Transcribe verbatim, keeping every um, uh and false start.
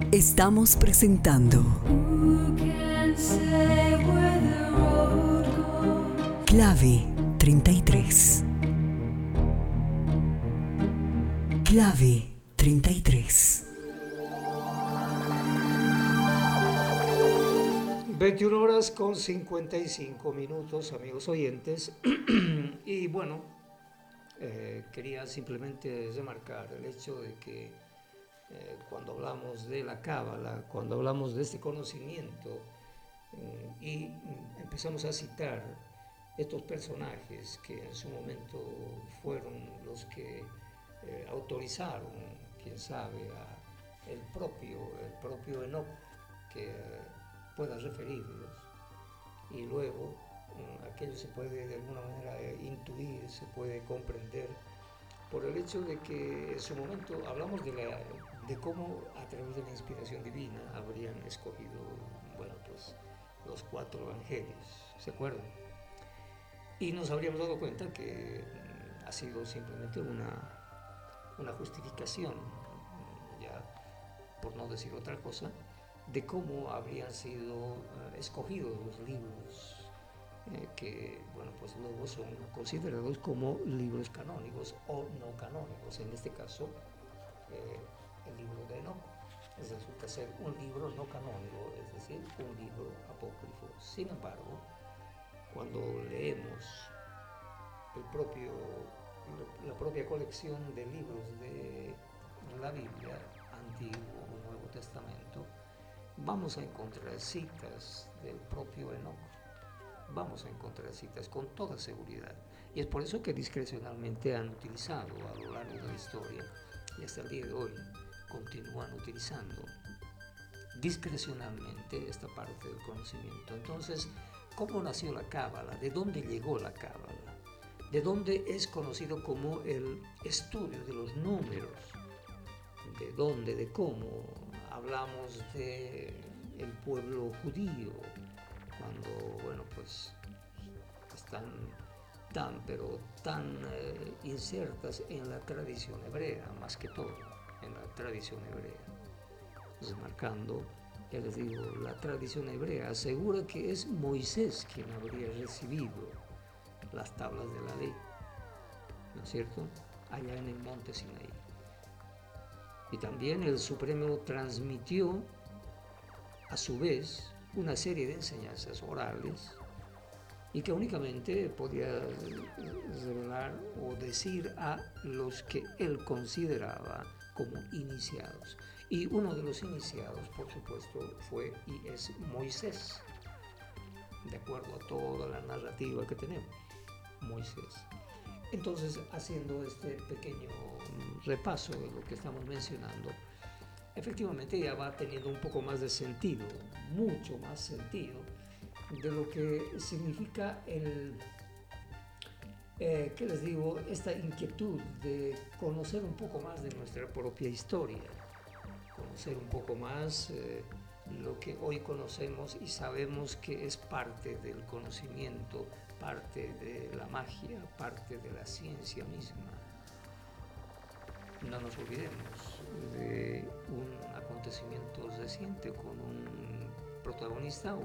Estamos presentando Clave treinta y tres. Clave treinta y tres. veintiuna horas con cincuenta y cinco minutos, amigos oyentes. Y bueno, eh, quería simplemente remarcar el hecho de que eh, cuando hablamos de la cábala, cuando hablamos de este conocimiento eh, y empezamos a citar estos personajes que en su momento fueron los que eh, autorizaron, quién sabe, a el propio, el propio Enoc, que pueda referirlos, y luego um, aquello se puede de alguna manera eh, intuir, se puede comprender por el hecho de que en su momento hablamos de, la, de cómo a través de la inspiración divina habrían escogido, bueno, pues los cuatro evangelios, ¿se acuerdan? Y nos habríamos dado cuenta que um, ha sido simplemente una, una justificación, ya por no decir otra cosa, de cómo habrían sido uh, escogidos los libros eh, que, bueno, pues luego son considerados como libros canónicos o no canónicos. En este caso, eh, el libro de Enoc resulta ser un libro no canónico, es decir, un libro apócrifo. Sin embargo, cuando leemos el propio, la propia colección de libros de la Biblia, Antiguo o Nuevo Testamento, vamos a encontrar citas del propio Enoc, vamos a encontrar citas con toda seguridad. Y es por eso que discrecionalmente han utilizado a lo largo de la historia y hasta el día de hoy continúan utilizando discrecionalmente esta parte del conocimiento. Entonces, ¿cómo nació la cábala? ¿De dónde llegó la cábala? ¿De dónde es conocido como el estudio de los números? ¿De dónde? ¿De cómo? Hablamos de el pueblo judío, cuando, bueno, pues están tan, pero tan eh, insertas en la tradición hebrea, más que todo, en la tradición hebrea. Remarcando, ya les digo, la tradición hebrea asegura que es Moisés quien habría recibido las tablas de la ley, ¿no es cierto?, allá en el monte Sinaí. Y también el Supremo transmitió, a su vez, una serie de enseñanzas orales y que únicamente podía revelar o decir a los que él consideraba como iniciados. Y uno de los iniciados, por supuesto, fue y es Moisés, de acuerdo a toda la narrativa que tenemos, Moisés. Entonces, haciendo este pequeño repaso de lo que estamos mencionando, efectivamente ya va teniendo un poco más de sentido, mucho más sentido, de lo que significa el, eh, ¿qué les digo?, esta inquietud de conocer un poco más de nuestra propia historia, conocer un poco más eh, lo que hoy conocemos y sabemos que es parte del conocimiento, parte de la magia, parte de la ciencia misma. No nos olvidemos de un acontecimiento reciente con un protagonista,